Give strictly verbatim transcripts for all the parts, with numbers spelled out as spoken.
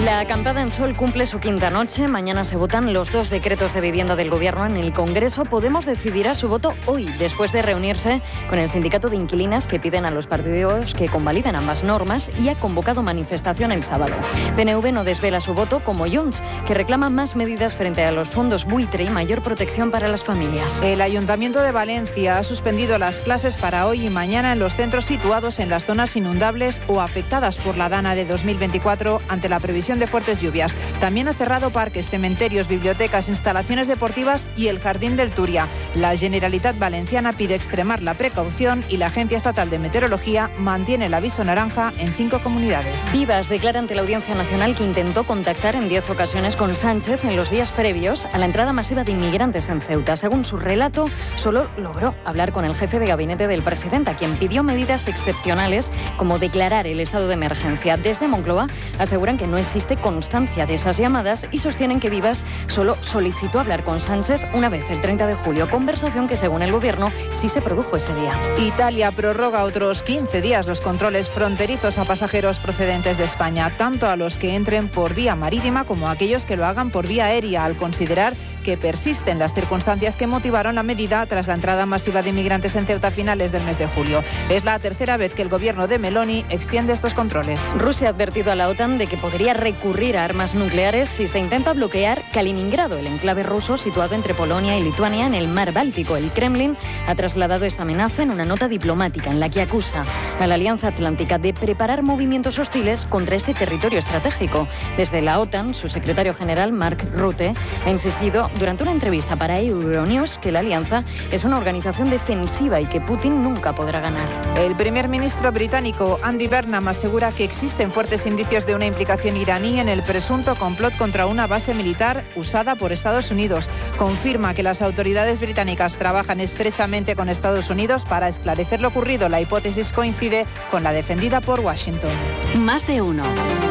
La acampada en Sol cumple su quinta noche. Mañana se votan los dos decretos de vivienda del Gobierno en el Congreso. Podemos decidirá su voto hoy, después de reunirse con el sindicato de inquilinas que piden a los partidos que convaliden ambas normas y ha convocado manifestación el sábado. P N V no desvela su voto como Junts, que reclama más medidas frente a los fondos buitre y mayor protección para las familias. El Ayuntamiento de Valencia ha suspendido las clases para hoy y mañana en los centros situados en las zonas inundables o afectadas por la Dana de dos mil veinticuatro ante la previsión de fuertes lluvias. También ha cerrado parques, cementerios, bibliotecas, instalaciones deportivas y el Jardín del Turia. La Generalitat Valenciana pide extremar la precaución y la Agencia Estatal de Meteorología mantiene el aviso naranja en cinco comunidades. Vivas declara ante la Audiencia Nacional que intentó contactar en diez ocasiones con Sánchez en los días previos a la entrada masiva de inmigrantes en Ceuta. Según su relato, solo logró hablar con el jefe de gabinete del presidente, a quien pidió medidas excepcionales como declarar el estado de emergencia. Desde Moncloa aseguran que no existe constancia de esas llamadas y sostienen que Vivas solo solicitó hablar con Sánchez una vez el treinta de julio, conversación que según el Gobierno sí se produjo ese día. Italia prorroga otros quince días los controles fronterizos a pasajeros procedentes de España, tanto a los que entren por vía marítima como a aquellos que lo hagan por vía aérea, al considerar que persisten las circunstancias que motivaron la medida tras la entrada masiva de inmigrantes en Ceuta a finales del mes de julio. Es la tercera vez que el Gobierno de Meloni extiende estos controles. Rusia ha advertido a la OTAN de que podría recurrir a armas nucleares si se intenta bloquear Kaliningrado, el enclave ruso situado entre Polonia y Lituania en el mar Báltico. El Kremlin ha trasladado esta amenaza en una nota diplomática en la que acusa a la Alianza Atlántica de preparar movimientos hostiles contra este territorio estratégico. Desde la OTAN, su secretario general, Mark Rutte, ha insistido durante una entrevista para Euronews que la alianza es una organización defensiva y que Putin nunca podrá ganar. El primer ministro británico Andy Burnham asegura que existen fuertes indicios de una implicación iraní en el presunto complot contra una base militar usada por Estados Unidos. Confirma que las autoridades británicas trabajan estrechamente con Estados Unidos para esclarecer lo ocurrido. La hipótesis coincide con la defendida por Washington. Más de uno.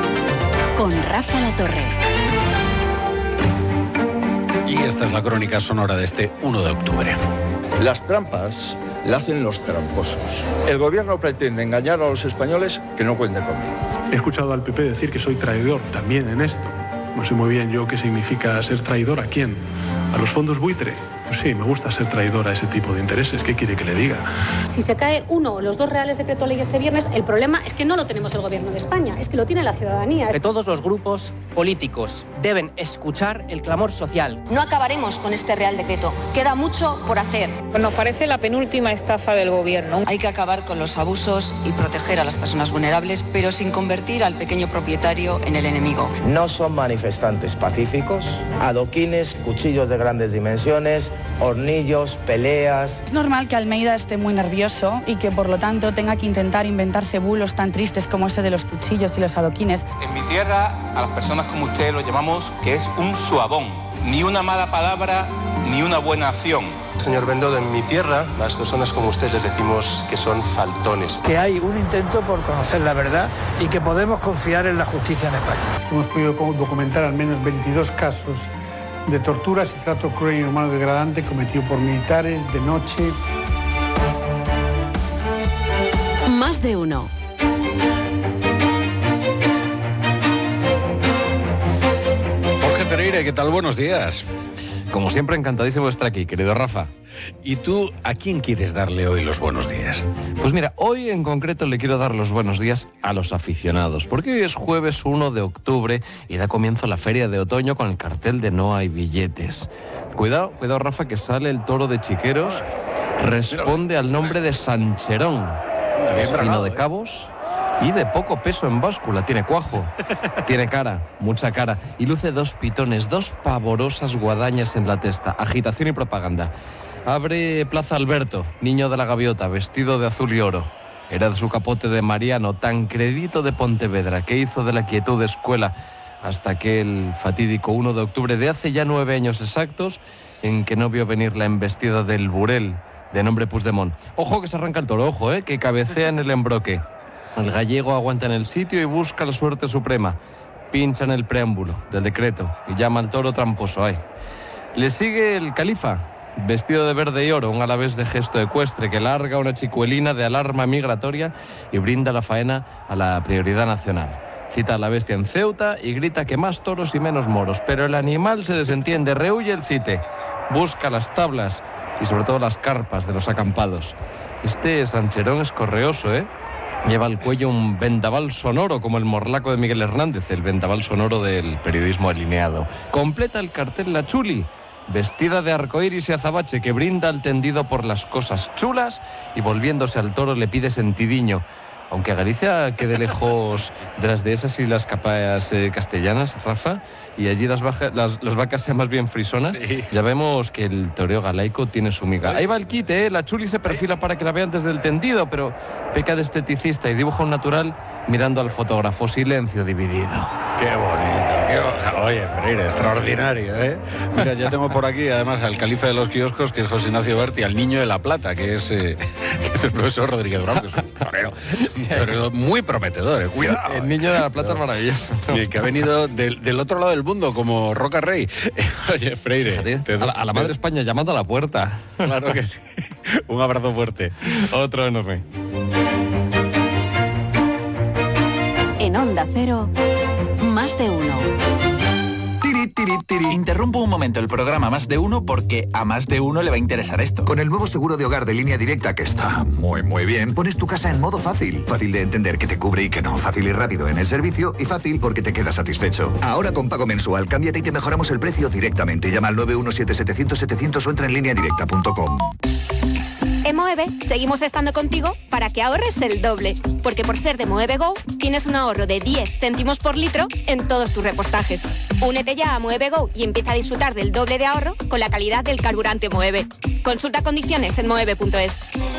Con Rafa Latorre. Y esta es la crónica sonora de este uno de octubre. Las trampas las hacen los tramposos. El gobierno pretende engañar a los españoles, que no cuenten conmigo. He escuchado al P P decir que soy traidor también en esto. No sé muy bien yo qué significa ser traidor a quién. ¿A los fondos buitre? Pues sí, me gusta ser traidor a ese tipo de intereses. ¿Qué quiere que le diga? Si se cae uno o los dos reales decreto ley este viernes, el problema es que no lo tenemos el Gobierno de España, es que lo tiene la ciudadanía. Que todos los grupos políticos deben escuchar el clamor social. No acabaremos con este Real Decreto. Queda mucho por hacer. Nos parece la penúltima estafa del Gobierno. Hay que acabar con los abusos y proteger a las personas vulnerables, pero sin convertir al pequeño propietario en el enemigo. No son manifestantes pacíficos, adoquines, cuchillos de grandes dimensiones, hornillos, peleas. Es normal que Almeida esté muy nervioso y que por lo tanto tenga que intentar inventarse bulos tan tristes como ese de los cuchillos y los adoquines. En mi tierra, a las personas como usted lo llamamos que es un suabón. Ni una mala palabra, ni una buena acción. Señor Bendodo, en mi tierra, las personas como usted les decimos que son faltones. Que hay un intento por conocer la verdad y que podemos confiar en la justicia en España. Es que hemos podido documentar al menos veintidós casos de torturas y trato cruel e inhumano degradante cometido por militares de noche. Más de uno. Jorge Pereira, ¿qué tal? Buenos días. Como siempre, encantadísimo de estar aquí, querido Rafa. ¿Y tú a quién quieres darle hoy los buenos días? Pues mira, hoy en concreto le quiero dar los buenos días a los aficionados, porque hoy es jueves uno de octubre y da comienzo la feria de otoño con el cartel de No hay billetes. Cuidado, cuidado Rafa, que sale el toro de Chiqueros, responde al nombre de Sancherón, es fino de cabos y de poco peso en báscula, tiene cuajo, tiene cara, mucha cara, y luce dos pitones, dos pavorosas guadañas en la testa, agitación y propaganda. Abre Plaza Alberto, niño de la gaviota, vestido de azul y oro. Era de su capote de Mariano, Tancredito de Pontevedra, que hizo de la quietud de escuela hasta aquel fatídico uno de octubre de hace ya nueve años exactos, en que no vio venir la embestida del Burel, de nombre Puigdemont. Ojo que se arranca el toro, ojo, eh, que cabecea en el embroque. El gallego aguanta en el sitio y busca la suerte suprema. Pincha en el preámbulo del decreto y llama al toro tramposo. Ay. Le sigue el califa, vestido de verde y oro, un alavés de gesto ecuestre que larga una chicuelina de alarma migratoria y brinda la faena a la prioridad nacional. Cita a la bestia en Ceuta y grita que más toros y menos moros. Pero el animal se desentiende, rehuye el cite, busca las tablas y sobre todo las carpas de los acampados. Este Sancherón es correoso, ¿eh? Lleva al cuello un vendaval sonoro como el morlaco de Miguel Hernández, el vendaval sonoro del periodismo alineado. Completa el cartel la Chuli, vestida de arcoíris y azabache, que brinda al tendido por las cosas chulas y volviéndose al toro le pide sentidiño. Aunque a Galicia quede lejos de las dehesas y las capas eh, castellanas, Rafa, y allí las, baja, las, las vacas sean más bien frisonas, sí. Ya vemos que el toreo galaico tiene su miga. Ahí va el quite, ¿eh? La Chuli se perfila para que la vean desde el tendido, pero peca de esteticista y dibuja un natural mirando al fotógrafo. Silencio dividido. Qué bonito, qué bonito. Oye, Freire, extraordinario, ¿eh? Mira, ya tengo por aquí además al califa de los kioscos, que es José Ignacio Berti, al niño de La Plata, que es, eh, que es el profesor Rodríguez Brown, que es un torero, pero muy prometedor, eh. Cuidado. El niño de La Plata es maravilloso. Y que ha venido del, del otro lado del mundo, como Roca Rey. Oye, Freire. Fíjate, te, a, la, a la madre España llamando a la puerta. Claro que sí. Un abrazo fuerte. Otro enorme. En Onda Cero, Más de Uno. Tiri, tiri, tiri. Interrumpo un momento el programa Más de Uno porque a más de uno le va a interesar esto. Con el nuevo seguro de hogar de Línea Directa, que está muy, muy bien, pones tu casa en modo fácil. Fácil de entender que te cubre y que no. Fácil y rápido en el servicio y fácil porque te quedas satisfecho. Ahora con pago mensual, cámbiate y te mejoramos el precio directamente. Llama al nueve uno siete siete cero cero siete cero cero o entra en línea directa punto com. En Moeve seguimos estando contigo para que ahorres el doble, porque por ser de Moeve Go tienes un ahorro de diez céntimos por litro en todos tus repostajes. Únete ya a Moeve Go y empieza a disfrutar del doble de ahorro con la calidad del carburante Moeve. Consulta condiciones en moeve punto es.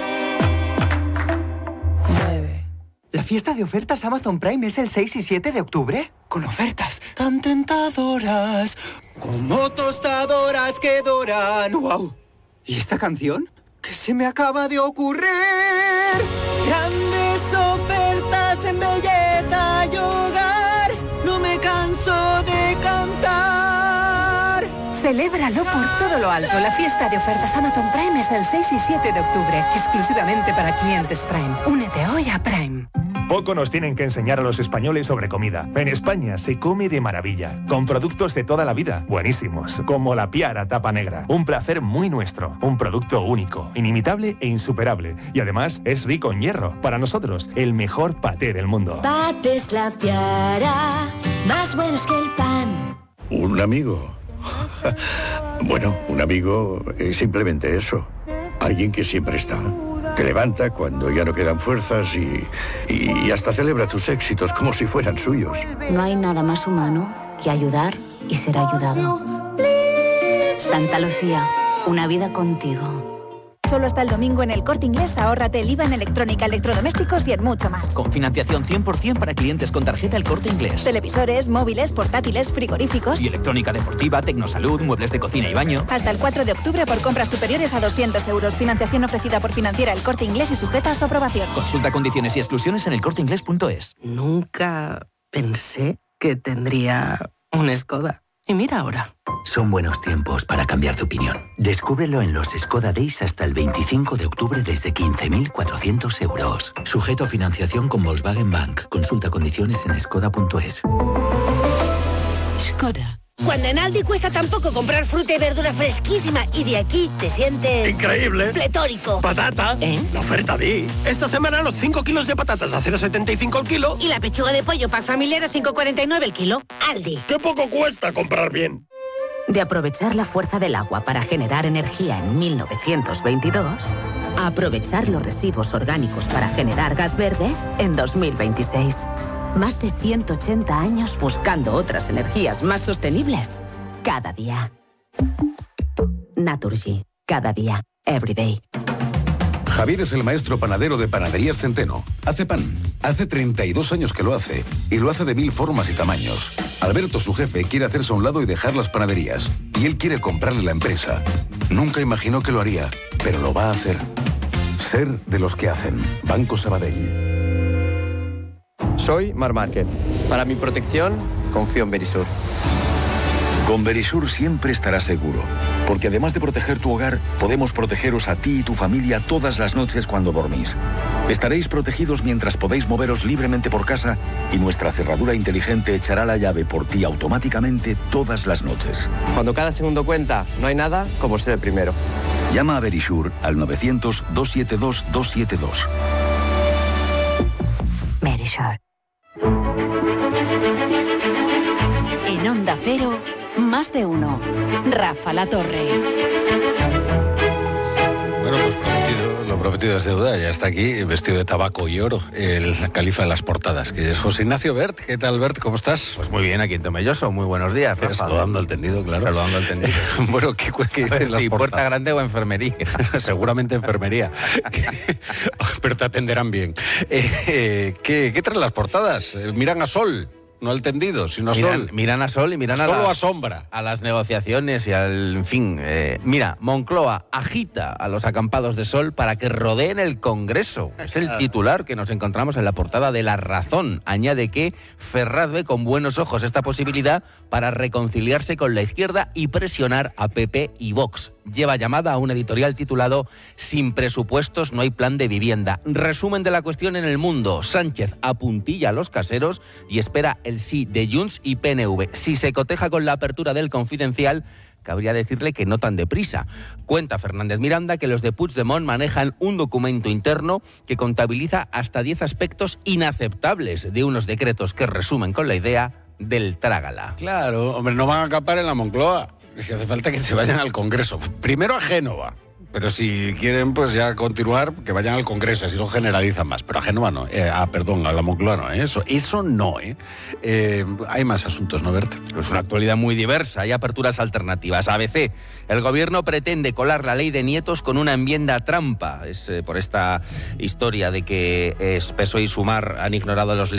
¿La fiesta de ofertas Amazon Prime es el seis y siete de octubre? Con ofertas tan tentadoras, como tostadoras que doran. ¡Wow! ¿Y esta canción? ¿Qué se me acaba de ocurrir? Grandes ofertas en belleza y hogar. No me canso de cantar. Celébralo por todo lo alto. La fiesta de ofertas Amazon Prime es el seis y siete de octubre, exclusivamente para clientes Prime. Únete hoy a Prime. Poco nos tienen que enseñar a los españoles sobre comida. En España se come de maravilla, con productos de toda la vida, buenísimos, como la Piara Tapa Negra. Un placer muy nuestro, un producto único, inimitable e insuperable. Y además es rico en hierro. Para nosotros, el mejor paté del mundo. Patés La Piara, más buenos que el pan. Un amigo. Bueno, un amigo es simplemente eso. Alguien que siempre está. Te levanta cuando ya no quedan fuerzas y, y hasta celebra tus éxitos como si fueran suyos. No hay nada más humano que ayudar y ser ayudado. Santa Lucía, una vida contigo. Solo hasta el domingo en El Corte Inglés ahórrate el I V A en electrónica, electrodomésticos y en mucho más. Con financiación cien por ciento para clientes con tarjeta El Corte Inglés. Televisores, móviles, portátiles, frigoríficos. Y electrónica deportiva, tecnosalud, muebles de cocina y baño. Hasta el cuatro de octubre por compras superiores a doscientos euros. Financiación ofrecida por Financiera El Corte Inglés y sujeta a su aprobación. Consulta condiciones y exclusiones en el corte inglés punto es. Nunca pensé que tendría un Skoda. Y mira ahora. Son buenos tiempos para cambiar de opinión. Descúbrelo en los Skoda Days hasta el veinticinco de octubre desde quince mil cuatrocientos euros. Sujeto a financiación con Volkswagen Bank. Consulta condiciones en skoda punto es. Skoda. Cuando en Aldi cuesta tan poco comprar fruta y verdura fresquísima y de aquí te sientes... ¡increíble! ¡Pletórico! ¡Patata! ¿Eh? La oferta Di. Esta semana los cinco kilos de patatas a cero coma setenta y cinco el kilo. Y la pechuga de pollo pack familiar a cinco coma cuarenta y nueve el kilo. Aldi. ¡Qué poco cuesta comprar bien! De aprovechar la fuerza del agua para generar energía en mil novecientos veintidós, a aprovechar los residuos orgánicos para generar gas verde en dos mil veintiséis. Más de ciento ochenta años buscando otras energías más sostenibles. Cada día. Naturgy. Cada día. Every day. Javier es el maestro panadero de Panaderías Centeno. Hace pan. Hace treinta y dos años que lo hace. Y lo hace de mil formas y tamaños. Alberto, su jefe, quiere hacerse a un lado y dejar las panaderías. Y él quiere comprarle la empresa. Nunca imaginó que lo haría, pero lo va a hacer. Ser de los que hacen. Banco Sabadell. Soy Mar Márquez. Para mi protección, confío en Verisur. Con Verisur siempre estarás seguro. Porque además de proteger tu hogar, podemos protegeros a ti y tu familia todas las noches cuando dormís. Estaréis protegidos mientras podéis moveros libremente por casa y nuestra cerradura inteligente echará la llave por ti automáticamente todas las noches. Cuando cada segundo cuenta, no hay nada como ser el primero. Llama a Verisure al novecientos, doscientos setenta y dos, doscientos setenta y dos. Verisure. En Onda Cero, más de uno. Rafa La Torre. Bueno, pues prometido, lo prometido es deuda. Ya está aquí, vestido de tabaco y oro, el califa de las portadas, que es José Ignacio Bert. ¿Qué tal, Bert? ¿Cómo estás? Pues muy bien, aquí en Tomelloso. Muy buenos días, Rafa. Saludando al tendido, claro. Saludando al tendido. Bueno, ¿qué, qué dicen las sí, portadas? ¿Puerta grande o enfermería? Seguramente enfermería. Pero te atenderán bien. Eh, eh, ¿qué, ¿Qué traen las portadas? Eh, miran a sol. No al tendido, sino a miran, sol. Miran a sol y miran Solo a la, a sombra. A las negociaciones y al, en fin. Eh, mira, Moncloa agita a los acampados de sol para que rodeen el Congreso. Es el titular que nos encontramos en la portada de La Razón. Añade que Ferraz ve con buenos ojos esta posibilidad para reconciliarse con la izquierda y presionar a P P y Vox. Lleva llamada a un editorial titulado Sin presupuestos no hay plan de vivienda. Resumen de la cuestión en El Mundo. Sánchez apuntilla a los caseros y espera el sí de Junts y P N V. Si se coteja con la apertura del Confidencial, cabría decirle que no tan deprisa. Cuenta Fernández Miranda que los de Puigdemont manejan un documento interno que contabiliza hasta diez aspectos inaceptables de unos decretos que resumen con la idea del trágala. Claro, hombre, no van a acampar en la Moncloa. Si hace falta que se vayan al Congreso. Primero a Génova. Pero si quieren, pues ya continuar, que vayan al Congreso, así lo generalizan más. Pero a Génova no, eh, ah, perdón, a la Moncloa no, ¿eh? eso, eso no, ¿eh? eh hay más asuntos, ¿no, Bert? Es una actualidad muy diversa, hay aperturas alternativas. A B C, el gobierno pretende colar la ley de nietos con una enmienda trampa. Es eh, por esta historia de que eh, P S O E y Sumar han ignorado los